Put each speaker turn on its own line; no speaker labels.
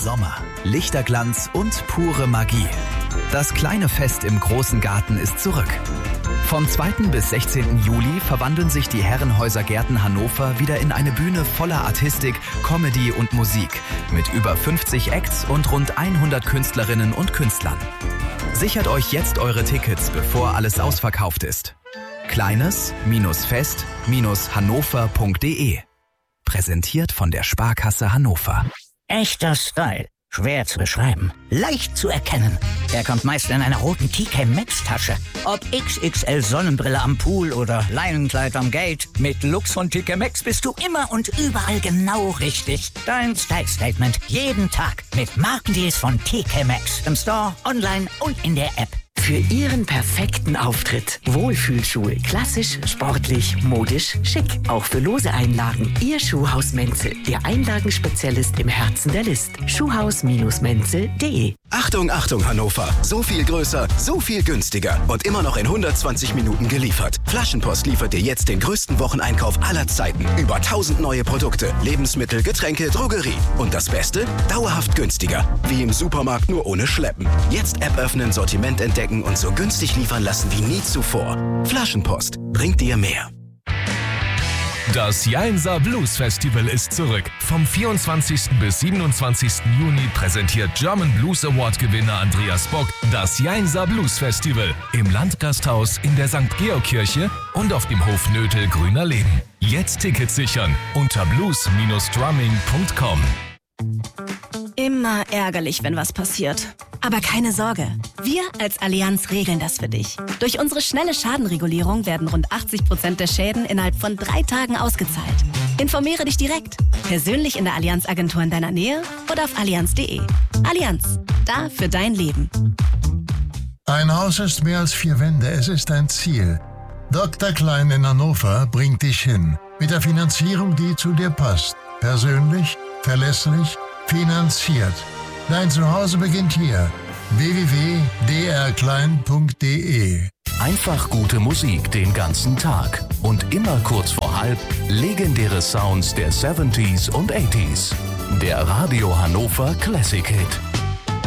Sommer, Lichterglanz und pure Magie. Das kleine Fest im großen Garten ist zurück. Vom 2. bis 16. Juli verwandeln sich die Herrenhäuser Gärten Hannover wieder in eine Bühne voller Artistik, Comedy und Musik mit über 50 Acts und rund 100 Künstlerinnen und Künstlern. Sichert euch jetzt eure Tickets, bevor alles ausverkauft ist. Kleines-Fest-Hannover.de. Präsentiert von der Sparkasse Hannover.
Echter Style. Schwer zu beschreiben. Leicht zu erkennen. Er kommt meist in einer roten TK Maxx Tasche. Ob XXL Sonnenbrille am Pool oder Leinenkleid am Gate. Mit Lux von TK Maxx bist du immer und überall genau richtig. Dein Style Statement. Jeden Tag. Mit Markendeals von TK Maxx. Im Store, online und in der App.
Für Ihren perfekten Auftritt. Wohlfühlschuhe. Klassisch, sportlich, modisch, schick. Auch für lose Einlagen. Ihr Schuhhaus Menzel. Der Einlagenspezialist im Herzen der List. Schuhhaus-menzel.de.
Achtung, Achtung Hannover. So viel größer, so viel günstiger. Und immer noch in 120 Minuten geliefert. Flaschenpost liefert dir jetzt den größten Wocheneinkauf aller Zeiten. Über 1000 neue Produkte. Lebensmittel, Getränke, Drogerie. Und das Beste? Dauerhaft günstiger. Wie im Supermarkt, nur ohne Schleppen. Jetzt App öffnen, Sortiment entdecken und so günstig liefern lassen wie nie zuvor. Flaschenpost bringt dir mehr.
Das Jainzer Blues Festival ist zurück. Vom 24. bis 27. Juni präsentiert German Blues Award Gewinner Andreas Bock das Jainzer Blues Festival im Landgasthaus in der St. Georg-Kirche und auf dem Hof Nötel Grüner Leben. Jetzt Tickets sichern unter blues-drumming.com.
Immer ärgerlich, wenn was passiert. Aber keine Sorge, wir als Allianz regeln das für dich. Durch unsere schnelle Schadenregulierung werden rund 80% der Schäden innerhalb von 3 Tagen ausgezahlt. Informiere dich direkt, persönlich in der Allianz-Agentur in deiner Nähe oder auf allianz.de. Allianz, da für dein Leben.
Ein Haus ist mehr als 4 Wände, es ist ein Ziel. Dr. Klein in Hannover bringt dich hin. Mit der Finanzierung, die zu dir passt. Persönlich, verlässlich, finanziert. Dein Zuhause beginnt hier. www.drklein.de.
Einfach gute Musik den ganzen Tag. Und immer kurz vor halb legendäre Sounds der 70s und 80s. Der Radio Hannover Classic Hit.